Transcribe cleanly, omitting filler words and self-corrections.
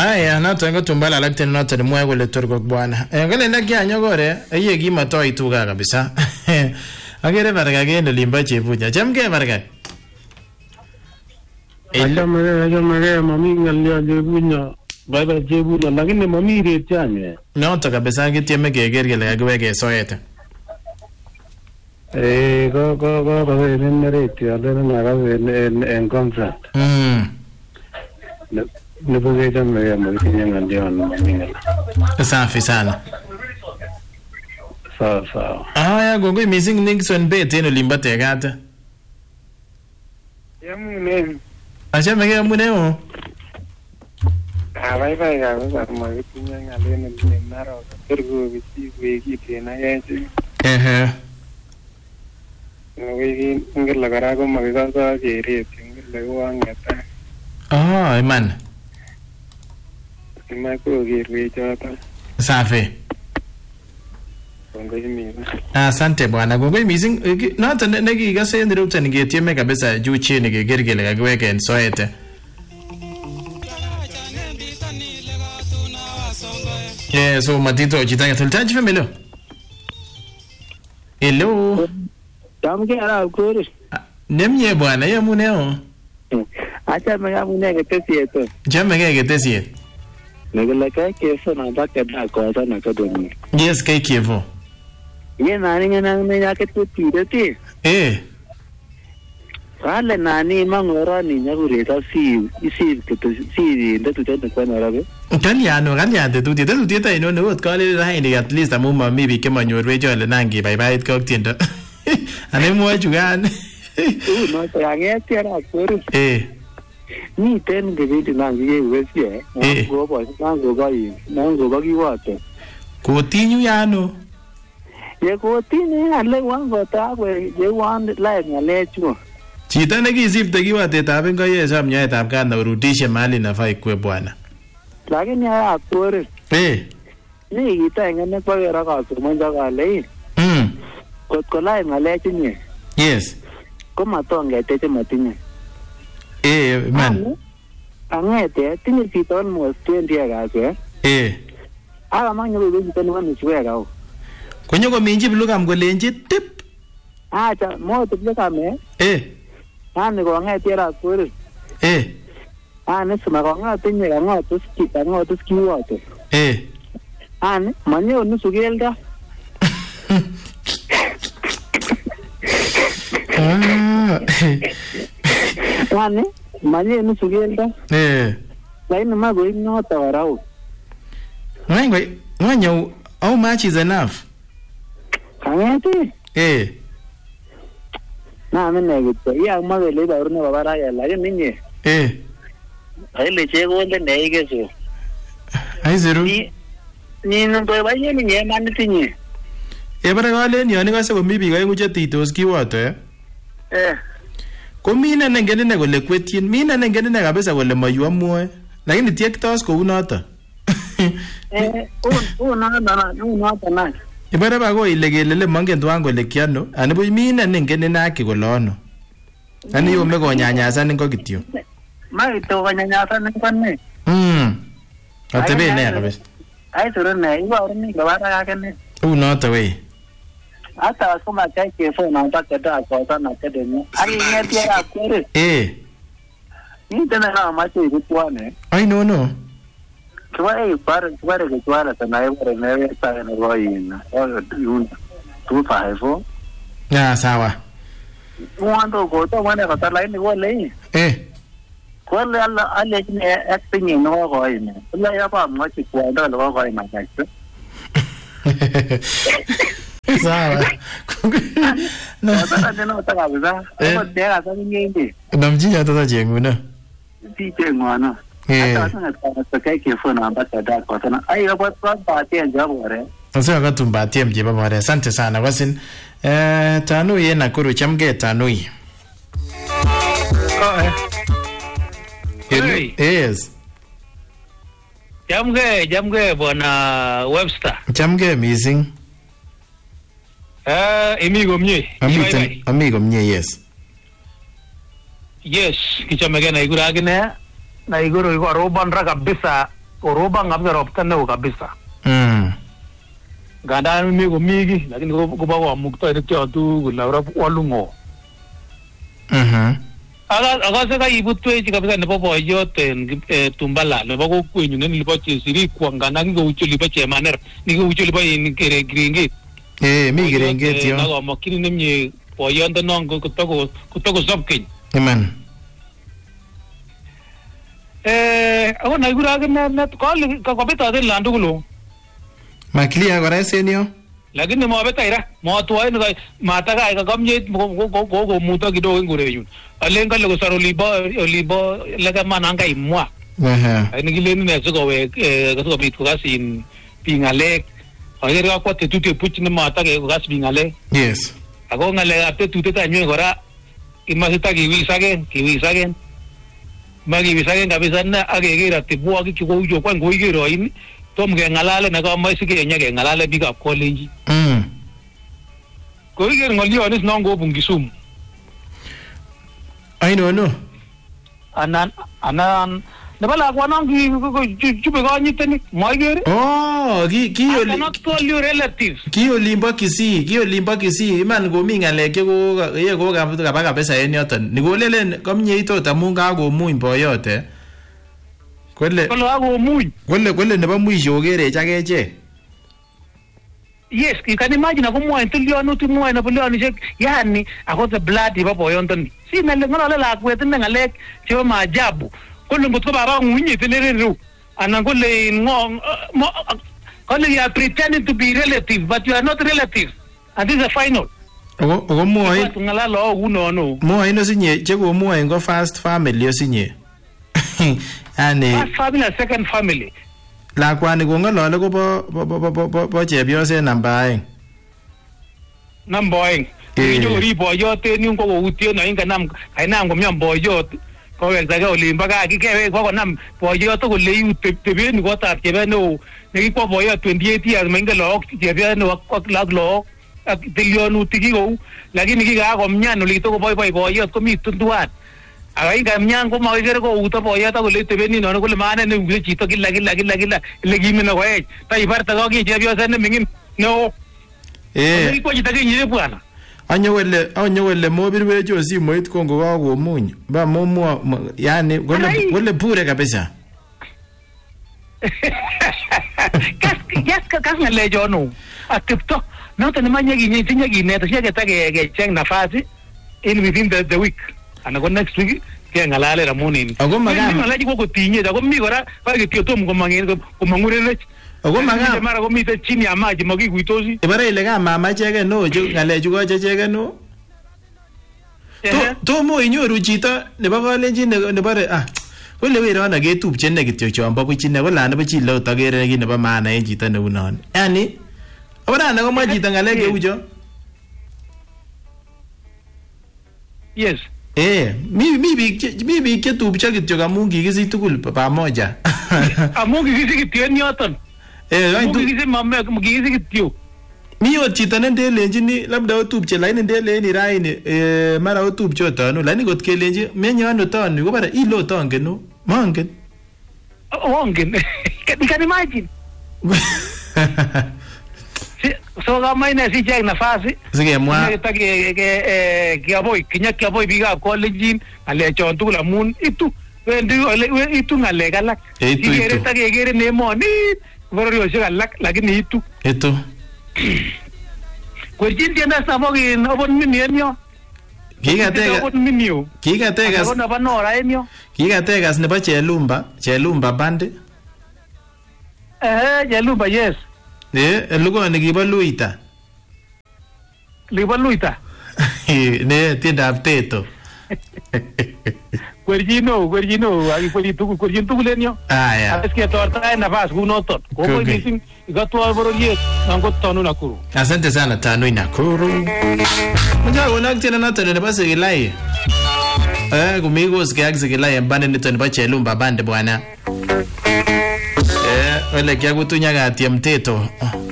Aya noton ko tumbala alak tena noton mwae kole torko bwana. Ngale ndakianyo gore eye kimatoi tuga kabisa. Agere baraka gendo limba chebuja. Chamge baraka. Ajamage mami ngalya chebuja. Baba chebuja lakini mami rechanye. Noton kabisa kitieme keger kele kakiweke soet. Ko reti alena nagawe en contract. Nebo kejamage mami ngalya mami. Safi sana. Sawa. Aya gogo missing Nixon bet en olimba tegata. Yamune. Achame ke mune o. Bye ga magitinya ngalene ni naro tergo bisi wegi tena yechi. Wegi ngela garago magigaga geret ngela wangeta. Iman. Imako gerwe chata. Safi. Asante bwana. Gogo missing noton nekikase ndirupta ningetieme kabisa juu chini keger kele kakiweke en soet. So matito chitanga tultaji familo. Hello. Tamke ara kuri. Nemye bwana yamune o. Acha mgamune ketesieto. Jame ketesiet. Negeleka keso na bakeda ko sana kadoni. Yes kai kievo. Ye nani ngana yake tutireti. Kale nani mangora ni nyagureta si ndetu tena kwa narabe. Kanyate tuti ino ne ot kale raini at least amu mami bi kemanyorwe jole nangi baibait ko tiendo. Ane mwa jugan. No te agete ara kuru. Ni ten gebidi nangi ye wesie. Nango bagi wate. Ko tinyu yano. Ye ko tinyu ale wango ta we ye wan live ngalechu. Chito nekisipte kiwatetab ingoyet samnyaetab kat na urudishe mali nafai kwe bwana. Lakini haya kore. Ni kita ngene kwa era ka sumonja kale. Ko live ngalechu ni. Yes. Ko matonge tete matinye. Man. Angete tinye chito almost 20 years. Aga manyo be chito ni chwega. Konyo ko minji blugam golenji tip. Acha mo tip blugam Ani ko ngati era kore. Ani sima ko ngati nyega ngati ski water. Ani manyo nusu gelda. Ani manyo nusu gelda. Lakini mago inota warau. Wanyo how much is enough? Kangati? Na mene gito ya magele ba urne babara ya lakini ninye ile chego nde negezo ai zero ni ndo baye ni nyema nitinye bara gale ni ani kase komi biik aengu chetitos kiwoto ko mine nengen ine kole kwetyin mine nengen ine kabisa kole mayu amwoe lakini tiektos kou noto na Ibara bago ile kelele mangen tuan kole kiano ani bo mine nengen inaki kole ono ani yo me konyanyasan ingo kityo mai to konyanyasan ingo ne atebe ne kabisa ai suru ne iwa urni gawara kene noto we hata kama kai ke fo na bakeda ko sana kedeni ai ngeti ya kure ni tena na macho ilikuwa ai no Tuwai para que tuara sana ibare neve ta na roina. Yun tu faivo. Ya sawa. Muando ko to mane kata lain ni wale. Ko le alle ni acting no ko ine. La ya pa mo chi ko da lo ko ina ka. Sawa. No ta no ta ga ba. Ko de ga sa ni ni. Namji ya ta jengu na. Ti jengu na. Hata sana kai ke fona ambata da kwa sana ai ba batie njabo re sasa akatumbatie mjiba bwana asante sana wasin tanu ye Nakuru chamge tanu yes jamge bwana Webster chamge missing amigo mnye yes kichomege na igura agine na iguru iko roban ra kabisa oroba ngapza ropta neo kabisa. Gandan mi komigi lakini ko ba wa mukto ene kyo tu gulaura walungo. Aga se ka ibutwe kabisa ne popo yote tumbala ne ba ko kwenyu ne lipo chisiri kwangana ngo uchuli ba chemaner ni ngo uchuli ba in kere gringi. Mi gringi tio. Nago makini nemye poyonda nongo kutoko sopkin. Amen. Ako naigura ke na call ka beta de landu gulo. Maklia kora senio. Lakini mo beta ira mo tuwa ni mata ka gamye go muta kidogo ngure yun. Alenga lo libo laga mananga imwa. Ni gileni ne so we so bit ko gasin pingale. Ayere ko te tutu puchi ne mata ke gas pingale. Yes. Ako ngale ate tutu ta nyu gora imasita kiwisagen. Magi wisagen kabisa na agegera tibua kichuko ujo kwa ngoigero ini tom ge ngalale na kama isike nya ge ngalale big up college ko igero ngoli onis nongo bungisum I don't know anan nabala kwa nangi chube ga nyiteni moigere ki not call you relatives ki olimbo kisi iman go mi ngale ke go ye go ka ba kabisa en yoton ni go lelen komnye ito tamunga go muin boyote kwele nebo mwisho ogere chakeche. Yes, you can imagine ako mo intilion uti mo na polion je yani ako the blood iba boyonton si ngala la kwet ngale che maajabu kullu mutko baba ngunyi telereru anangole ngong only you are pretending to be relative but you are not relative and this is the final ogo mo ai ngala lo uno no mo ai no sinye che go mo ai ngo first family osinye yani first family and second family la kwani go ngalo ko bo chebiyose namba 2 yo ri boyote ni ngo utio na inga nam kainam ngomyam boyote ko wektage olimba ka kikewe ko nam boyote ko leyu tebe ni ko tar chebe no ni ko boyo 28 years menga lo chebe no ak lag lo ak tilion utiki go lakini kika ko mnyano lito ko boyote ko mi tunduat ay ga mnyang ko maigere ko uto boyote ko le tebe ni no ko le mane ni ngi chito kila le gimi no we ta ibarta ko ki chebe se ne mingin no ko chito ki nyire bwana Anyowele mobirwe jo simoit kongo kako muny ba momo yani gole pure kabisa kas ngale jono atipto no te manya ginye tinya gine to shege tage cheng nafasi in within the week and go next week ke ngalale ramoni ago magama ngalaji ko tinye ago mi gora ba ke tio tom ko mangene ko mangure ogo magama mara ko mi te chini ya maji magi kuitosi ibare ile ga mama chege no jo ngale ju ko chege no to mo inyoru chito nebo kalenjin nebo kole wero na ketupche ne kityo chombo buchine kola nebo chi lo tagere ki nebo maana en chito ne unon yani ora na ko ma chito ngale ke ujo yes mi bik che tupche kityo amun kikisi tugul pamoja amun kikisi kityo en yoton kikisi mame kikisi kityo mi ot chito nendelenjini labda otupche lakini ndeleni raini mara otupche otonu lakini kot kelenji menyono tonu kobare ilo tongeno mongen you can imagine so kama ina si check nafasi sikemwa kiaboy kinyakyaboy biga college ale chon tugul amun itu itu ngale galak igere tagegere nemoni bororioshe galak lakini itu Kwerjin tienda sabogin obon minio. Kikategas na banora enyo. Kikategas nebo Chelumba band. Chelumba yes. Lugo ni kibo Luita. Libo Luita. Ne tiendab Teto. Kwerjino, aki kwerjin tugul enyo. Ya. Aske torta nafas kunoton. Koko missing igatwa bororiet nango tonu Nakuru. Asante sana Tanu Nakuru. Mja unak tena nato nebo Sikilai. Kumigos kaya Sikilai mbande nito nebo Chelumba bande bwana. Ole kya kutunya gati ya Mteto.